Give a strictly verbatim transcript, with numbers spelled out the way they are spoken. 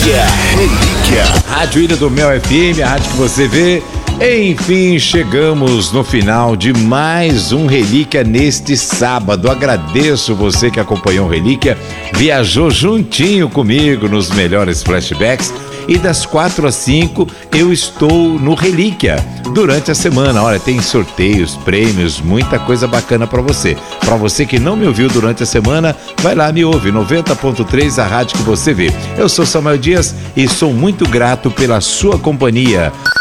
Relíquia, Relíquia. Rádio Ilha do Mel F M, a rádio que você vê. Enfim, chegamos no final de mais um Relíquia neste sábado. Agradeço você que acompanhou o Relíquia, viajou juntinho comigo nos melhores flashbacks. E das quatro às cinco eu estou no Relíquia durante a semana. Olha, tem sorteios, prêmios, muita coisa bacana para você. Para você que não me ouviu durante a semana, vai lá, me ouve, noventa ponto três, a rádio que você vê. Eu sou Samuel Dias e sou muito grato pela sua companhia.